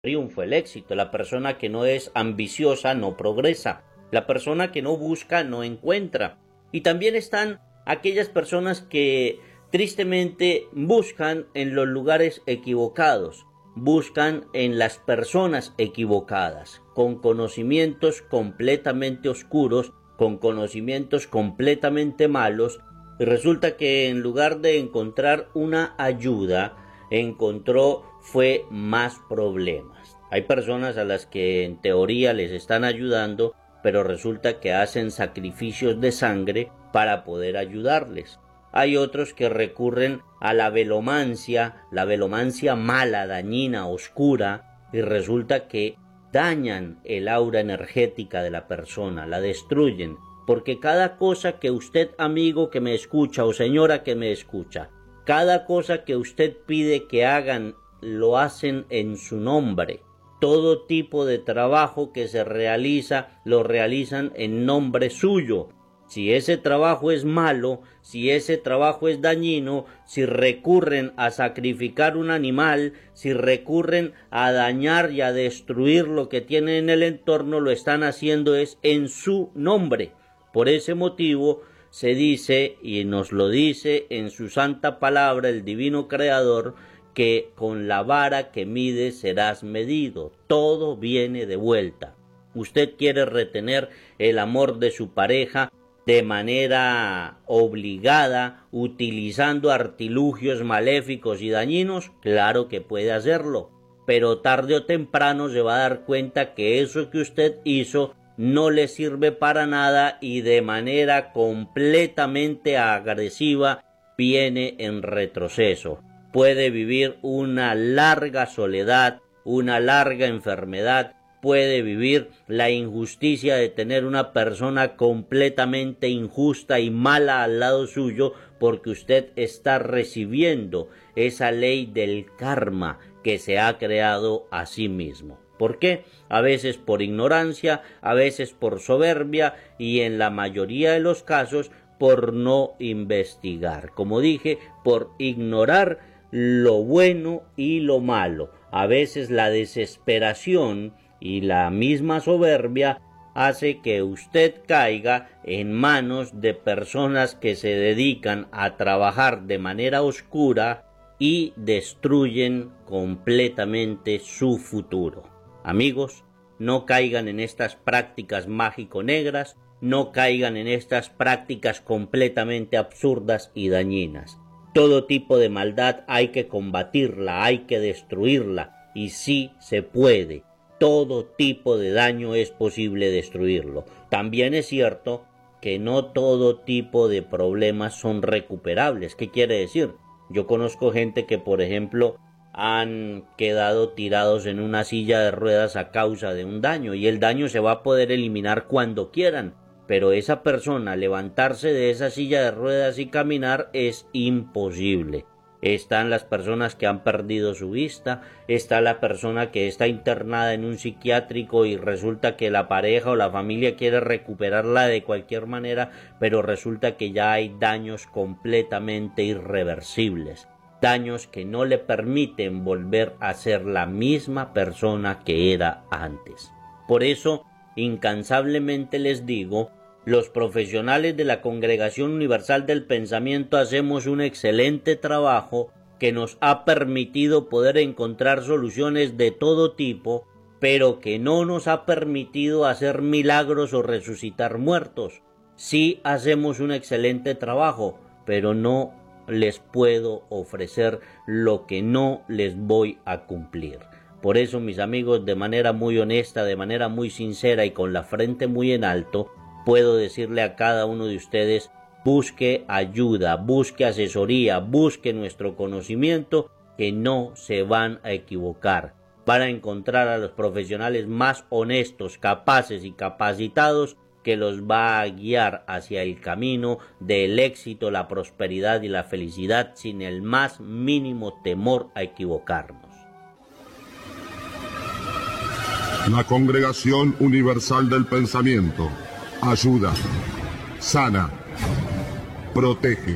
triunfo, el éxito. La persona que no es ambiciosa no progresa. La persona que no busca no encuentra. Y también están aquellas personas que tristemente buscan en los lugares equivocados, buscan en las personas equivocadas, con conocimientos completamente oscuros, con conocimientos completamente malos, y resulta que en lugar de encontrar una ayuda, encontró fue más problemas. Hay personas a las que en teoría les están ayudando, pero resulta que hacen sacrificios de sangre para poder ayudarles. Hay otros que recurren a la velomancia mala, dañina, oscura, y resulta que dañan el aura energética de la persona, la destruyen, porque cada cosa que usted, amigo que me escucha o señora que me escucha, cada cosa que usted pide que hagan, lo hacen en su nombre. Todo tipo de trabajo que se realiza, lo realizan en nombre suyo. Si ese trabajo es malo, si ese trabajo es dañino, si recurren a sacrificar un animal, si recurren a dañar y a destruir lo que tienen en el entorno, lo están haciendo es en su nombre. Por ese motivo se dice, y nos lo dice en su santa palabra el divino Creador, que con la vara que mides serás medido. Todo viene de vuelta. Usted quiere retener el amor de su pareja de manera obligada, utilizando artilugios maléficos y dañinos, claro que puede hacerlo, pero tarde o temprano se va a dar cuenta que eso que usted hizo no le sirve para nada y de manera completamente agresiva viene en retroceso. Puede vivir una larga soledad, una larga enfermedad, puede vivir la injusticia de tener una persona completamente injusta y mala al lado suyo porque usted está recibiendo esa ley del karma que se ha creado a sí mismo. ¿Por qué? A veces por ignorancia, a veces por soberbia y en la mayoría de los casos por no investigar. Como dije, por ignorar lo bueno y lo malo. A veces la desesperación y la misma soberbia hace que usted caiga en manos de personas que se dedican a trabajar de manera oscura y destruyen completamente su futuro. Amigos, no caigan en estas prácticas mágico-negras, no caigan en estas prácticas completamente absurdas y dañinas. Todo tipo de maldad hay que combatirla, hay que destruirla, y sí se puede. Todo tipo de daño es posible destruirlo. También es cierto que no todo tipo de problemas son recuperables. ¿Qué quiere decir? Yo conozco gente que, por ejemplo, han quedado tirados en una silla de ruedas a causa de un daño, y el daño se va a poder eliminar cuando quieran. Pero esa persona levantarse de esa silla de ruedas y caminar es imposible. Están las personas que han perdido su vista, está la persona que está internada en un psiquiátrico y resulta que la pareja o la familia quiere recuperarla de cualquier manera, pero resulta que ya hay daños completamente irreversibles, daños que no le permiten volver a ser la misma persona que era antes. Por eso, incansablemente les digo, los profesionales de la Congregación Universal del Pensamiento hacemos un excelente trabajo que nos ha permitido poder encontrar soluciones de todo tipo, pero que no nos ha permitido hacer milagros o resucitar muertos. Sí hacemos un excelente trabajo, pero no les puedo ofrecer lo que no les voy a cumplir. Por eso, mis amigos, de manera muy honesta, de manera muy sincera y con la frente muy en alto, puedo decirle a cada uno de ustedes, busque ayuda, busque asesoría, busque nuestro conocimiento, que no se van a equivocar. Van a encontrar a los profesionales más honestos, capaces y capacitados que los va a guiar hacia el camino del éxito, la prosperidad y la felicidad sin el más mínimo temor a equivocarnos. La Congregación Universal del Pensamiento ayuda, sana, protege.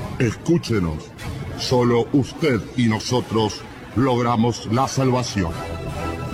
Escúchenos. Solo usted y nosotros logramos la salvación.